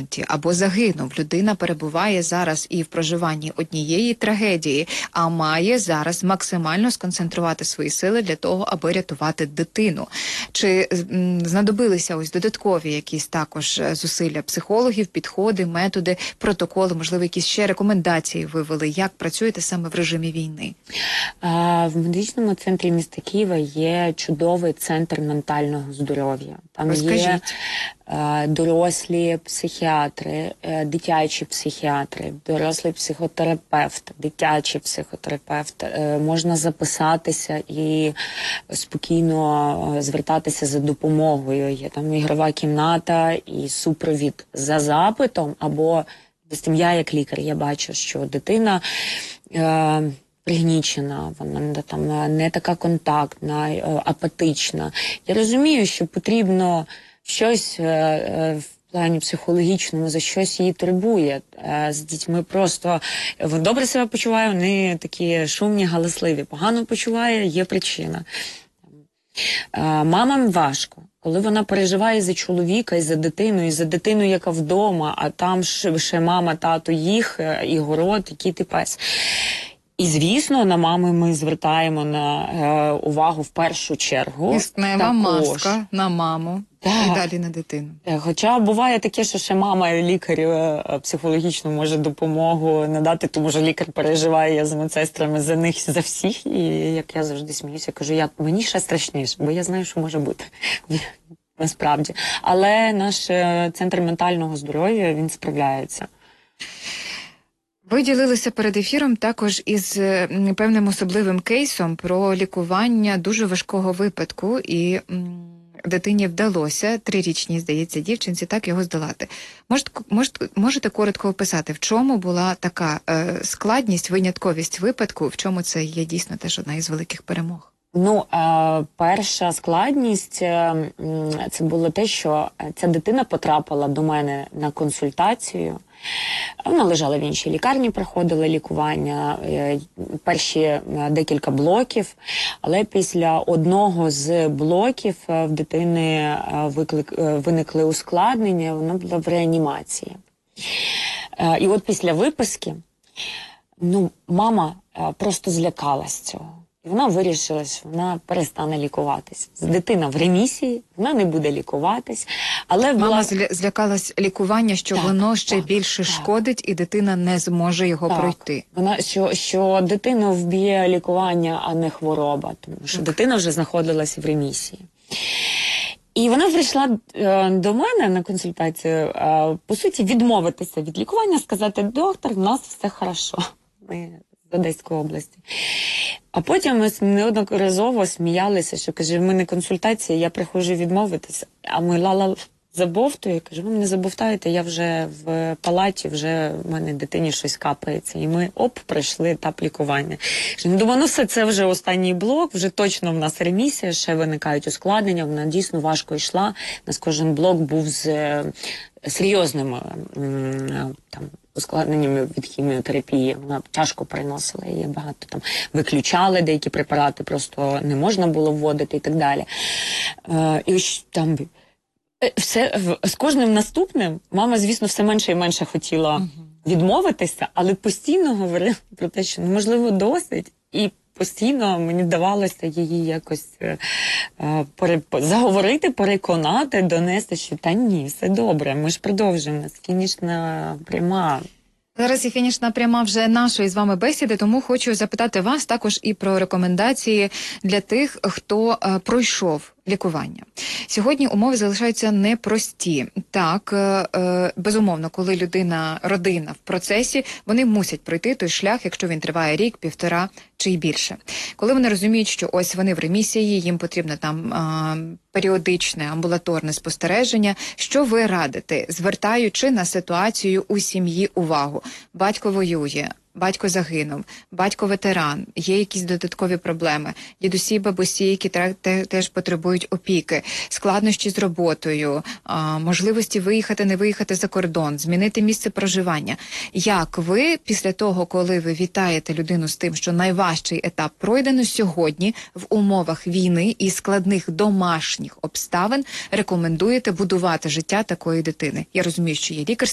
фронті або загинув. Людина перебуває зараз і в проживанні однієї трагедії, а має зараз максимально сконцентрувати свої сили для того, аби рятувати дитину. Чи знадобилися ось додаткові якісь також зусилля психологів, підходи, методи, протоколи, можливо, якісь ще рекомендації вивели? Як працюєте саме в режимі війни? В медичному центрі міста Києва є чудовий центр ментального здоров'я. Там є дорослі психіатри, дитячі психіатри, дорослий психотерапевт, дитячий психотерапевт. Можна записатися і спокійно звертатися за допомогою. Є там ігрова кімната і супровід за запитом, або я як лікар, я бачу, що дитина пригнічена, вона там не така контактна, апатична. Я розумію, що потрібно щось в плані психологічному, за щось її турбує. З дітьми просто добре себе почуває, вони такі шумні, галасливі. Погано почуває, є причина. Мамам важко. Коли вона переживає за чоловіка, і за дитину, яка вдома, а там ще мама, тато їх, і город, і кіт, і пес. І, звісно, на мами ми звертаємо увагу в першу чергу. Киснева маска на маму і далі на дитину. Хоча буває таке, що ще мама і лікар психологічно може допомогу надати, тому що лікар переживає, я з медсестрами за них, за всіх. І як я завжди сміюся, кажу, мені ще страшніше, бо я знаю, що може бути. Насправді. Але наш центр ментального здоров'я, він справляється. Ви ділилися перед ефіром також із певним особливим кейсом про лікування дуже важкого випадку, і дитині вдалося, 3-річній, здається, дівчинці, так його здолати. Можете коротко описати, в чому була така складність, винятковість випадку, в чому це є дійсно теж одна із великих перемог? Перша складність – це було те, що ця дитина потрапила до мене на консультацію. Вона лежала в іншій лікарні, проходила лікування, перші декілька блоків, але після одного з блоків в дитини виникли ускладнення, вона була в реанімації. І от після виписки, мама просто злякалась цього. І вона вирішила, що вона перестане лікуватись. Дитина в ремісії, вона не буде лікуватись. Але мама злякалась лікування, що воно ще більше шкодить, і дитина не зможе його пройти. Вона, що дитину вб'є лікування, а не хвороба, тому що дитина вже знаходилася в ремісії. І вона прийшла до мене на консультацію, по суті, відмовитися від лікування, сказати: доктор, в нас все хорошо. Ми з Одеської області. А потім ми неодноразово сміялися, що, каже, в мене консультація, я приходжу відмовитися. А ми Лала забовтує, каже, ви мене забовтаєте, я вже в палаті, вже в мене дитині щось капається. І ми, пройшли етап лікування. Думаю, все, це вже останній блок, вже точно в нас ремісія, ще виникають ускладнення, вона дійсно важко йшла. У нас кожен блок був з серйозними ускладненнями від хіміотерапії. Вона тяжко переносила її, багато там виключали, деякі препарати просто не можна було вводити і так далі. І там все, з кожним наступним мама, звісно, все менше і менше хотіла відмовитися, але постійно говорила про те, що можливо досить, і постійно мені вдавалося її якось заговорити, переконати, донести, що та ні, все добре, ми ж продовжуємо, у нас фінішна пряма. Зараз і фінішна пряма вже нашої з вами бесіди, тому хочу запитати вас також і про рекомендації для тих, хто пройшов лікування. Сьогодні умови залишаються непрості. Так, безумовно, коли родина в процесі, вони мусять пройти той шлях, якщо він триває рік, півтора чи й більше. Коли вони розуміють, що ось вони в ремісії, їм потрібно там періодичне амбулаторне спостереження, що ви радите, звертаючи на ситуацію у сім'ї увагу? Батько воює, батько загинув, батько ветеран, є якісь додаткові проблеми, дідусі, бабусі, які теж потребують опіки, складнощі з роботою, можливості виїхати, не виїхати за кордон, змінити місце проживання. Як ви, після того, коли ви вітаєте людину з тим, що найважчий етап пройдено, сьогодні в умовах війни і складних домашніх обставин рекомендуєте будувати життя такої дитини? Я розумію, що є лікарські